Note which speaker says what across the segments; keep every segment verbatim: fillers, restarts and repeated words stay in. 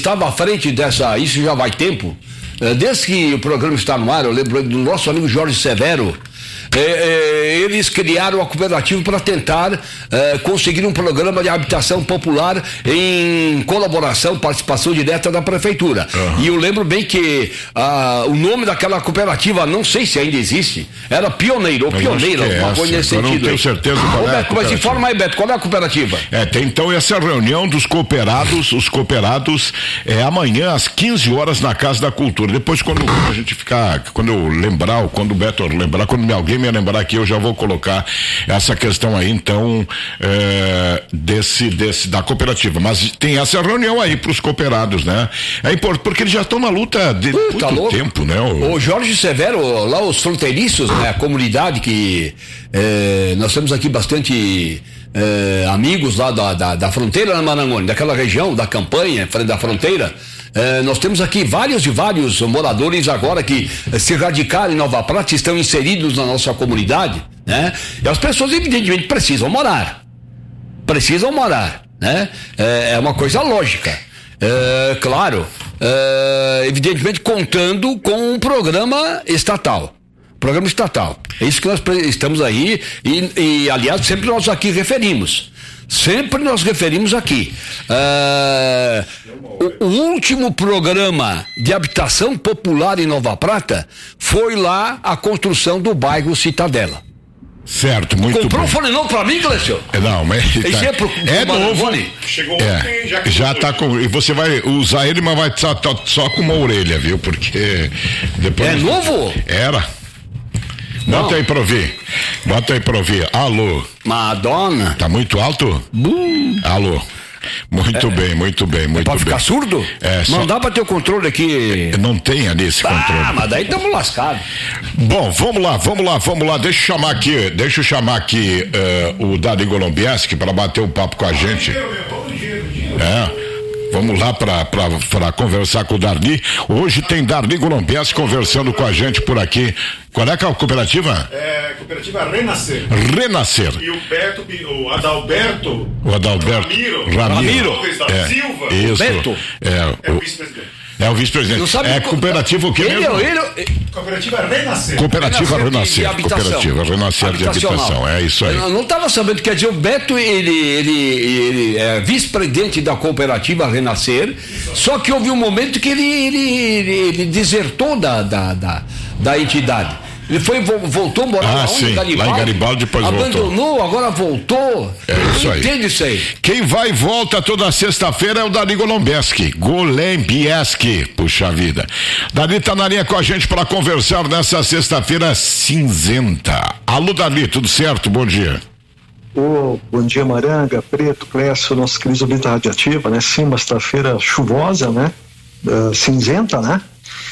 Speaker 1: estava à frente dessa, isso já vai tempo, desde que o programa está no ar, eu lembro do nosso amigo Jorge Severo. É, é, eles criaram a cooperativa para tentar é, conseguir um programa de habitação popular em colaboração, participação direta da prefeitura. Uhum. E eu lembro bem que ah, o nome daquela cooperativa, não sei se ainda existe, era Pioneiro, ou Pioneira,
Speaker 2: é
Speaker 1: uma coisa nesse sentido.
Speaker 2: Eu não tenho certeza qual
Speaker 1: Ô,
Speaker 2: é
Speaker 1: Beto, mas informa aí, Beto, qual é a cooperativa?
Speaker 2: É, tem então essa reunião dos cooperados, os cooperados é amanhã às quinze horas na Casa da Cultura. Depois, quando a gente ficar, quando eu lembrar, ou quando o Beto lembrar, quando alguém me lembrar aqui, eu já vou colocar essa questão aí, então, é, desse, desse, da cooperativa. Mas tem essa reunião aí para os cooperados, né? É importante, porque eles já estão na luta de uh, muito tá tempo, né? O...
Speaker 1: o Jorge Severo, lá os fronteiriços, né? A comunidade que é, nós temos aqui bastante é, amigos lá da, da, da fronteira, na Marangoni, daquela região, da campanha, frente da fronteira. É, nós temos aqui vários e vários moradores agora que é, se radicaram em Nova Prata, estão inseridos na nossa comunidade, né? E as pessoas evidentemente precisam morar, precisam morar, né? É, é uma coisa lógica, é, claro, é, evidentemente contando com um programa estatal. Programa estatal. É isso que nós estamos aí e, e aliás, sempre nós aqui referimos. Sempre nós referimos aqui. Uh, o, o último programa de habitação popular em Nova Prata foi lá a construção do bairro Citadela.
Speaker 2: Certo, muito bem.
Speaker 1: Comprou um fone novo pra mim, Clécio?
Speaker 2: Não, mas tá,
Speaker 1: é, pro,
Speaker 2: é
Speaker 1: pro
Speaker 2: novo.
Speaker 3: Chegou
Speaker 2: é,
Speaker 3: ontem, já,
Speaker 2: já tá com, e você vai usar ele, mas vai só, só com uma orelha, viu? Porque depois
Speaker 1: é novo?
Speaker 2: Era. Bota aí pra ouvir. Bota aí pra ouvir. Alô.
Speaker 1: Madonna.
Speaker 2: Tá muito alto?
Speaker 1: Bum.
Speaker 2: Alô. Muito é, bem, muito bem, muito
Speaker 1: é pra
Speaker 2: bem.
Speaker 1: Pra ficar surdo?
Speaker 2: É,
Speaker 1: não
Speaker 2: só...
Speaker 1: dá pra ter o controle aqui.
Speaker 2: Não tem ali esse
Speaker 1: ah,
Speaker 2: controle.
Speaker 1: Ah, mas daí estamos lascados.
Speaker 2: Bom, vamos lá, vamos lá, vamos lá. Deixa eu chamar aqui, deixa eu chamar aqui uh, o Dali Golombieski para bater um papo com a gente. É. Vamos lá para conversar com o Darli. Hoje tem Darli Golombieski conversando com a gente por aqui. Qual é que é a cooperativa?
Speaker 3: É, cooperativa Renascer.
Speaker 2: Renascer.
Speaker 3: E o Beto, o Adalberto.
Speaker 2: O Adalberto.
Speaker 3: Ramiro.
Speaker 2: Ramiro.
Speaker 3: Da
Speaker 2: é,
Speaker 3: Silva.
Speaker 2: Isso.
Speaker 1: Beto.
Speaker 2: É,
Speaker 3: é o vice-presidente.
Speaker 2: É o vice-presidente. É cooperativa o que
Speaker 1: ele,
Speaker 2: mesmo?
Speaker 1: Ele,
Speaker 3: ele, cooperativa Renascer.
Speaker 2: Cooperativa
Speaker 1: Renascer.
Speaker 2: Renascer. Cooperativa Renascer de habitação. É isso aí.
Speaker 1: Eu não estava sabendo, quer dizer, o Beto, ele, ele, ele é vice-presidente da cooperativa Renascer, isso. Só que houve um momento que ele, ele, ele, ele desertou da, da, da, da entidade. Ele foi, voltou a morar
Speaker 2: ah,
Speaker 1: lá,
Speaker 2: sim,
Speaker 1: Garibaldi,
Speaker 2: lá em Garibaldi, depois
Speaker 1: abandonou,
Speaker 2: voltou.
Speaker 1: agora voltou.
Speaker 2: É isso aí.
Speaker 1: Entende isso aí?
Speaker 2: Quem vai e volta toda sexta-feira é o Dali Golombieski. Golombieski, puxa vida. Dali tá na linha com a gente para conversar nessa sexta-feira cinzenta. Alô, Dali, tudo certo? Bom dia.
Speaker 4: Oh, bom dia, Maranga, Preto, Clécio, nossa querida ouvinte radiativa, né? Sim, uma sexta-feira chuvosa, né? Uh, cinzenta, né?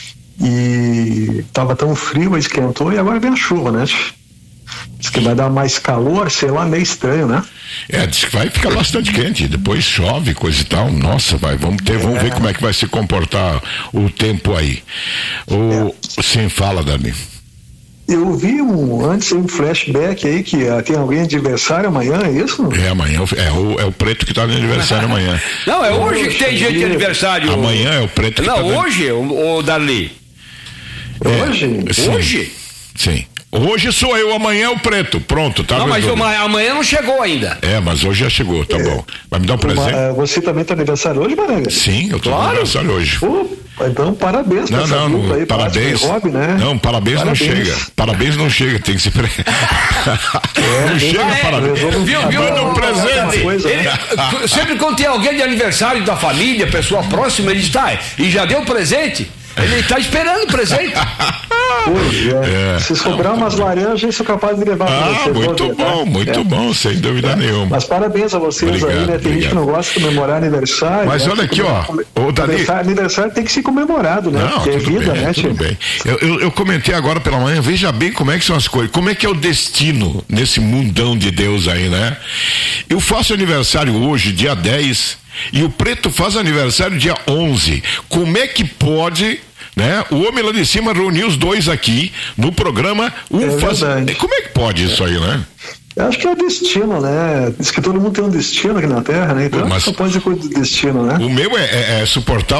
Speaker 4: E tava tão frio, esquentou e agora vem a chuva, né? Diz que vai dar mais calor, sei lá, meio estranho, né?
Speaker 2: É, diz que vai ficar bastante quente, depois chove, coisa e tal. Nossa, vai, vamos ter, vamos é. ver como é que vai se comportar o tempo aí. O, é. Sim, fala, Dani.
Speaker 4: Eu vi um, antes um flashback aí que uh, tem alguém de aniversário amanhã, é isso?
Speaker 2: É amanhã, é o, é o Preto que tá de aniversário amanhã.
Speaker 1: Não, é hoje Poxa, que tem gente de aniversário.
Speaker 2: Amanhã é o Preto que
Speaker 1: Não,
Speaker 2: tá
Speaker 1: hoje, de... o, o Darli.
Speaker 2: É,
Speaker 4: hoje?
Speaker 2: Sim,
Speaker 1: hoje?
Speaker 2: Sim. Hoje sou eu, amanhã é o Preto. Pronto, tá?
Speaker 1: Não, mas eu, amanhã não chegou ainda.
Speaker 2: É, mas hoje já chegou, tá é. bom. Vai me dar um presente?
Speaker 4: Uma, você também tá aniversário hoje, Maranga?
Speaker 2: Sim, eu tô
Speaker 1: claro.
Speaker 2: aniversário hoje.
Speaker 4: Pô, então parabéns.
Speaker 2: Não, não, não aí, parabéns.
Speaker 4: Hobby, né?
Speaker 2: Não, parabéns, parabéns não chega. Parabéns não chega, tem que se pre... é, não chega,
Speaker 1: é,
Speaker 2: parabéns.
Speaker 1: Viu, viu? viu
Speaker 2: Manda um presente.
Speaker 4: Coisa,
Speaker 1: ele,
Speaker 4: né?
Speaker 1: Sempre quando tem alguém de aniversário da família, pessoa próxima, ele diz, tá, e já deu presente? Ele tá esperando o presente.
Speaker 4: Hoje, é. É. Se sobrar umas laranjas, eu sou capaz de levar
Speaker 2: ah,
Speaker 4: pra você.
Speaker 2: Muito ver, bom, tá? muito é. bom, sem dúvida é. nenhuma.
Speaker 4: Mas parabéns a vocês obrigado, aí, né? Tem obrigado. gente que não gosta de comemorar aniversário.
Speaker 2: Mas
Speaker 4: né?
Speaker 2: olha aqui, ó.
Speaker 4: O Dali... aniversário, aniversário tem que ser comemorado, né?
Speaker 2: Não,
Speaker 4: porque é vida,
Speaker 2: bem,
Speaker 4: né,
Speaker 2: tudo bem. Eu, eu, eu comentei agora pela manhã, veja bem como é que são as coisas, como é que é o destino nesse mundão de Deus aí, né? Eu faço aniversário hoje, dia dez, e o Preto faz aniversário dia onze. Como é que pode... Né? O homem lá de cima reuniu os dois aqui no programa. Um
Speaker 4: é
Speaker 2: faz... Como é que pode isso aí, né?
Speaker 4: Eu acho que é o destino, né? Diz que todo mundo tem um destino aqui na Terra, né? Então mas... só pode ser coisa do destino, né?
Speaker 2: O meu é, é, é suportar